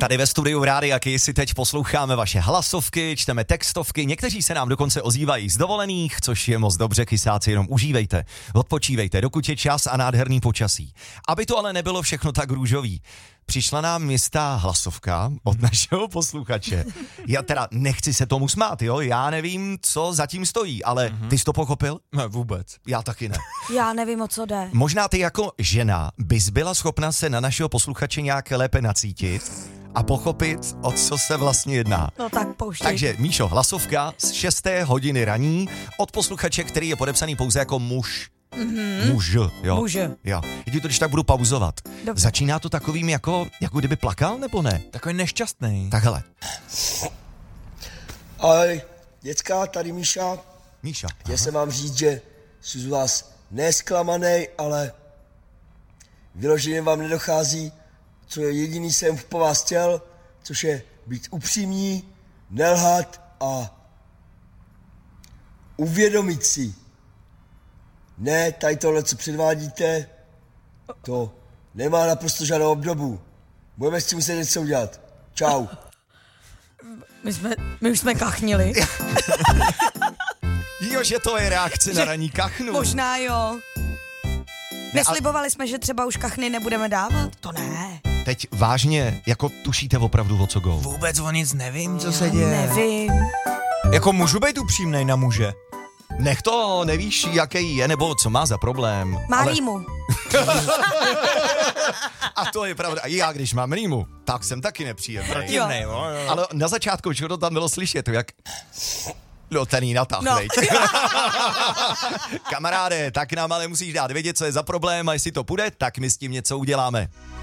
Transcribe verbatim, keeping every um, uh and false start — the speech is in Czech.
Tady ve studiu Rádia Kiss si teď posloucháme vaše hlasovky, čteme textovky, někteří se nám dokonce ozývají z dovolených, což je moc dobře, kysáci, jenom užívejte, odpočívejte, dokud je čas a nádherný počasí. Aby to ale nebylo všechno tak růžový. Přišla nám jistá hlasovka od našeho posluchače. Já teda nechci se tomu smát, jo? Já nevím, co zatím stojí, ale ty jsi to pochopil? Ne, vůbec. Já taky ne. Já nevím, o co jde. Možná ty jako žena bys byla schopna se na našeho posluchače nějak lépe nacítit a pochopit, o co se vlastně jedná. No tak pouštěj. Takže, Míšo, hlasovka z šesté hodiny raní od posluchače, který je podepsaný pouze jako muž. Mm-hmm. Muž, jo. Muž. Jo. Já to když tak budu pauzovat. Dobře. Začíná to takovým jako, jako kdyby plakal, nebo ne? Takový nešťastný. Takhle. Ahoj, děcka, tady Míša. Míša. Chtěl jsem vám říct, že jsem z vás nesklamanej, ale vyloženě vám nedochází, co je jediný jsem po vás chtěl, což je být upřímní, nelhat a uvědomit si. Ne, tady tohle, co předvádíte, to nemá naprosto žádnou obdobu. Budeme s tím muset něco udělat. Čau. My, jsme, my už jsme kachnili. Jo, že to je reakce na ranní kachnu. Možná jo. Ne, Neslibovali jsme, že třeba už kachny nebudeme dávat? To ne. Teď vážně, jako tušíte opravdu, o co go? Vůbec o nic nevím, co se děje. Nevím. Jako můžu být upřímnej na muže? Nech to, nevíš, jaký je, nebo co má za problém. Má Ale... rýmu. A to je pravda. I já, když mám rýmu, tak jsem taky nepříjemný. Protivnej, jo. jo. Ale na začátku, čo to tam bylo slyšet, to jak... No, ten jí natáhl, No. Kamaráde, tak nám ale musíš dát vědět, co je za problém a jestli to půjde, tak my s tím něco uděláme.